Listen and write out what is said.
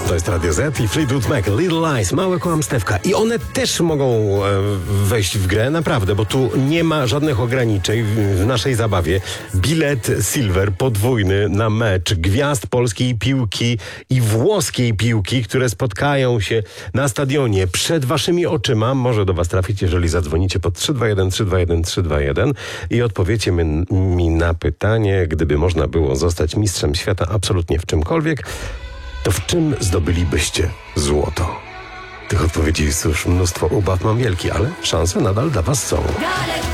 To jest Radio Z i Fleetwood Mac, Little Lies, małe kłamstewka. I one też mogą wejść w grę, naprawdę, bo tu nie ma żadnych ograniczeń w naszej zabawie. Bilet Silver podwójny na mecz gwiazd polskiej piłki i włoskiej piłki, które spotkają się na stadionie przed waszymi oczyma. Może do was trafić, jeżeli zadzwonicie pod 321 321 321 i odpowiecie mi na pytanie, gdyby można było zostać mistrzem świata absolutnie w czymkolwiek, to w czym zdobylibyście złoto? Tych odpowiedzi jest już mnóstwo, ubaw mam wielki, ale szanse nadal dla was są.